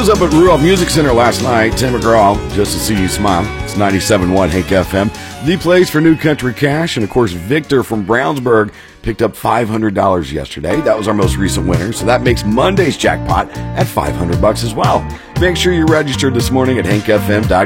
was up at Rudolph Music Center last night. Tim McGraw, Just to See You Smile. It's 97.1 Hank FM. The place for New Country Cash. And, of course, Victor from Brownsburg picked up $500 yesterday. That was our most recent winner. So that makes Monday's jackpot at $500 as well. Make sure you're registered this morning at hankfm.com.